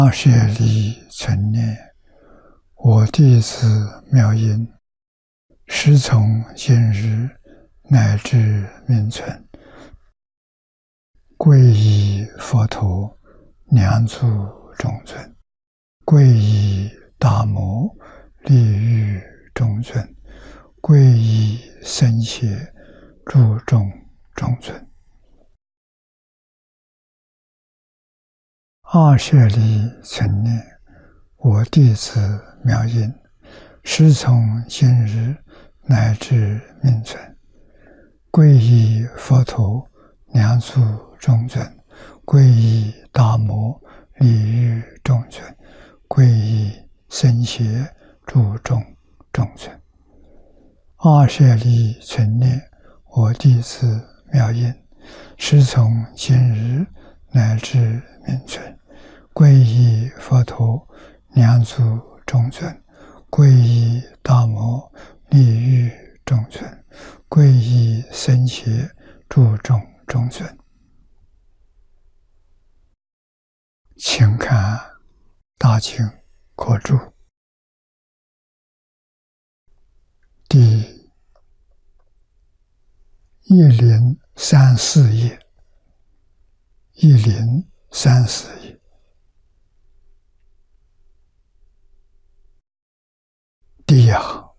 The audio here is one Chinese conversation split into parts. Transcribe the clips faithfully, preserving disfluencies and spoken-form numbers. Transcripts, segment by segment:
二舍利存念，我弟子妙音，师从今日乃至命存，皈依佛陀，两足中尊；皈依大摩，利欲中尊；皈依僧伽，注重中尊。二舍利存念，我弟子妙音，师从今日乃至命存，皈依佛陀，两足中尊；皈依大摩，利欲中尊；皈依僧伽，注重中尊。二舍利存念，我弟子妙音，师从今日乃至命存，皈依佛陀，两足中尊；皈依大摩，利欲中尊；皈依僧伽，注重中尊。请看大经课注第一零三四页，一零三四页。第一行，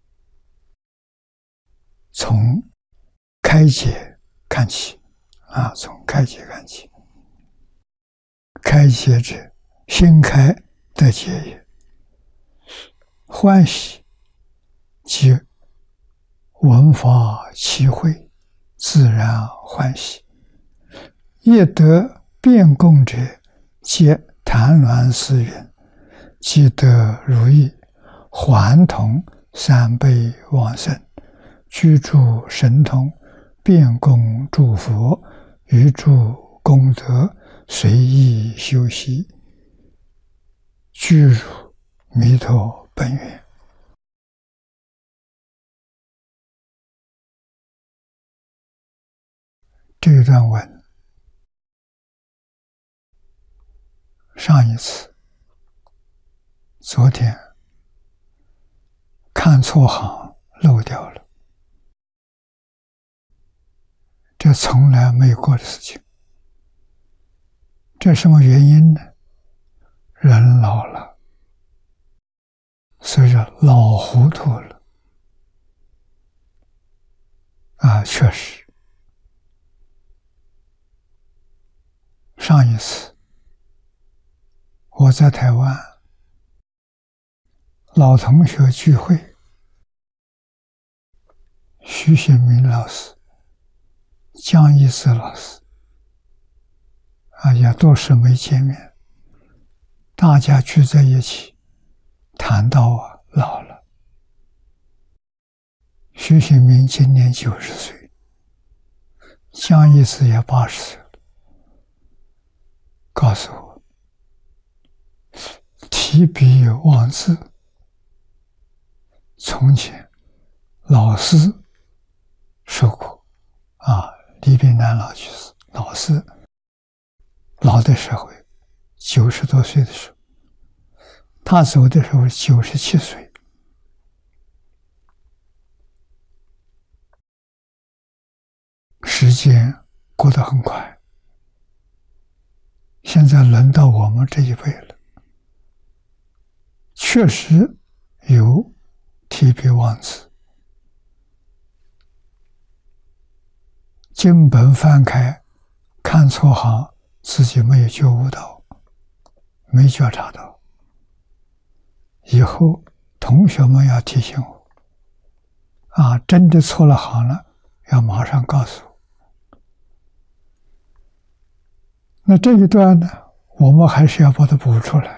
从开解看起啊，从开解看起。开解者，心开得解也。欢喜，即闻法起慧，自然欢喜。业得变供者，皆谈鸾思云，即得如意，还同三倍往生，居住神通，变供诸佛，于诸功德，随意修习，具入弥陀本愿。这一段文，上一次昨天看错行漏掉了，这从来没有过的事情。这什么原因呢？人老了，所以说老糊涂了啊！确实，上一次我在台湾老同学聚会，徐显明老师、江一石老师啊，也多时没见面，大家聚在一起谈到啊老了。徐显明今年九十岁，江一石也八十岁了，告诉我提笔忘字。从前老师说过啊，李炳南老居士老师老的时候，九十多岁的时候，他走的时候九十七岁。时间过得很快，现在轮到我们这一辈了。确实有提笔忘字，经本翻开，看错行，自己没有觉悟到，没觉察到。以后同学们要提醒我啊，真的错了行了，要马上告诉我。那这一段呢，我们还是要把它补出来。